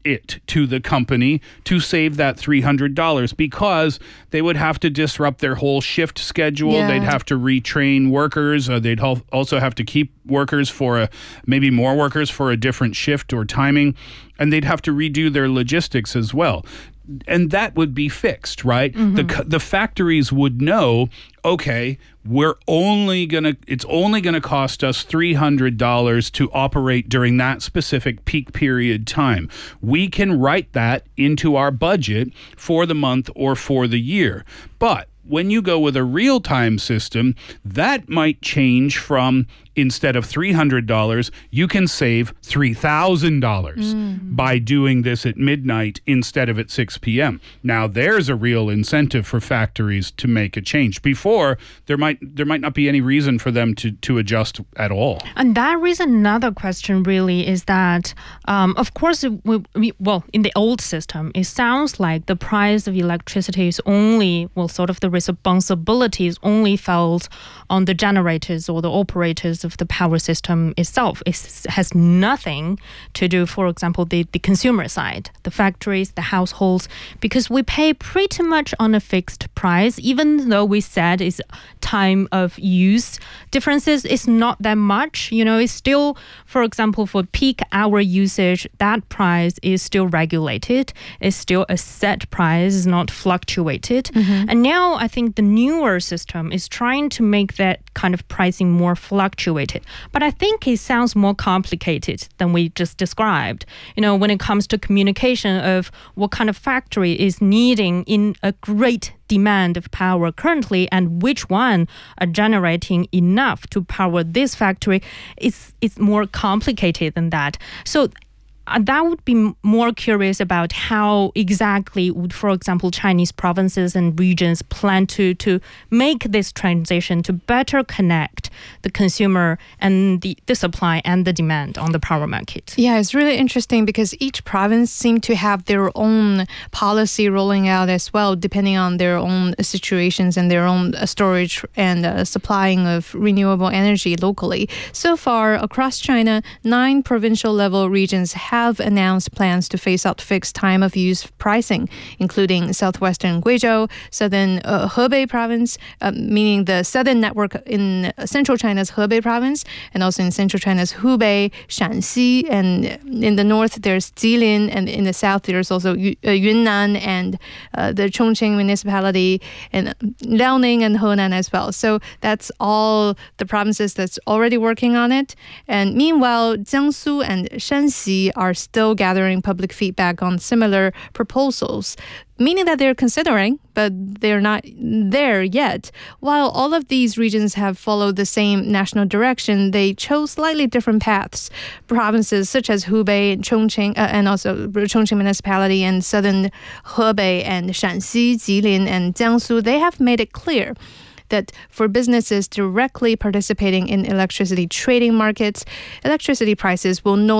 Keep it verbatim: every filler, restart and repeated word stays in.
it to the company to save that three hundred dollars because they would have to disrupt their whole shift schedule. Yeah. They'd have to retrain workers. Uh, they'd al- also have to keep workers for a, maybe more workers for a different shift or timing. And they'd have to redo their logistics as well. And that would be fixed, right? Mm-hmm. The the factories would know, okay, we're only going to, it's only going to cost us three hundred dollars to operate during that specific peak period time. We can write that into our budget for the month or for the year. But when you go with a real-time system, that might change from, instead of three hundred dollars, you can save three thousand dollars mm. by doing this at midnight instead of at six p.m. Now, there's a real incentive for factories to make a change. Before, there might there might not be any reason for them to, to adjust at all. And that raises another question, really, is that, um, of course, we, we, well, in the old system, it sounds like the price of electricity is only, well, sort of the responsibilities only falls on the generators or the operators of the power system itself. It has nothing to do, for example, the, the consumer side, the factories, the households, because we pay pretty much on a fixed price, even though we said it's time of use differences. It's not that much. You know, it's still, for example, for peak hour usage, that price is still regulated. It's still a set price, it's not fluctuated. Mm-hmm. And now I think the newer system is trying to make that kind of pricing more fluctuated. But I think it sounds more complicated than we just described. You know, when it comes to communication of what kind of factory is needing in a great demand of power currently and which one are generating enough to power this factory, it's, it's more complicated than that. So Uh, that would be m- more curious about how exactly would, for example, Chinese provinces and regions plan to, to make this transition to better connect the consumer and the, the supply and the demand on the power market. Yeah, it's really interesting because each province seems to have their own policy rolling out as well, depending on their own situations and their own uh, storage and uh, supplying of renewable energy locally. So far, across China, nine provincial level regions have have announced plans to phase out fixed time of use pricing, including southwestern Guizhou, southern uh, Hebei province, uh, meaning the southern network in central China's Hebei province, and also in central China's Hubei, Shanxi, and in the north there's Jilin, and in the south there's also uh, Yunnan and uh, the Chongqing municipality, and Liaoning and Henan as well. So that's all the provinces that's already working on it. And meanwhile, Jiangsu and Shanxi are still gathering public feedback on similar proposals, meaning that they're considering, but they're not there yet. While all of these regions have followed the same national direction, they chose slightly different paths. Provinces such as Hubei and Chongqing, uh, and also Chongqing municipality and southern Hebei and Shanxi, Jilin and Jiangsu, they have made it clear that for businesses directly participating in electricity trading markets, electricity prices will no